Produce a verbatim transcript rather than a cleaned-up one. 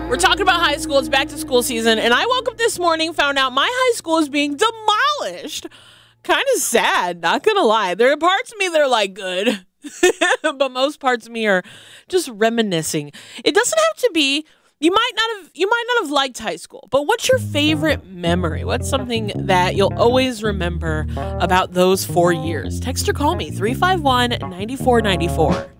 We're talking about high school. It's back to school season. And I woke up this morning, found out my high school is being demolished. Kind of sad, not going to lie. There are parts of me that are like good, but most parts of me are just reminiscing. It doesn't have to be, you might not have, you might not have liked high school, but what's your favorite memory? What's something that you'll always remember about those four years? Text or call me, three five one, nine four nine four.